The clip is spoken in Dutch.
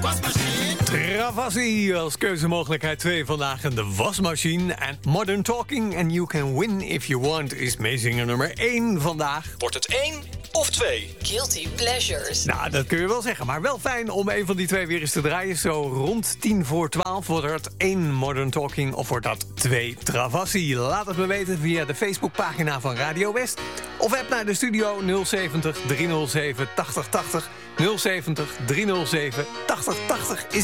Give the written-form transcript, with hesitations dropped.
Travassi als keuzemogelijkheid 2 vandaag in de wasmachine. En Modern Talking and You Can Win If You Want is meezinger nummer 1 vandaag. Wordt het 1 of 2? Guilty Pleasures. Nou, dat kun je wel zeggen, maar wel fijn om een van die twee weer eens te draaien. Zo rond 10:10 wordt het 1 Modern Talking of wordt dat 2 Travassi. Laat het me weten via de Facebookpagina van Radio West. Of app naar de studio 070 307 8080. 070 307 8080 is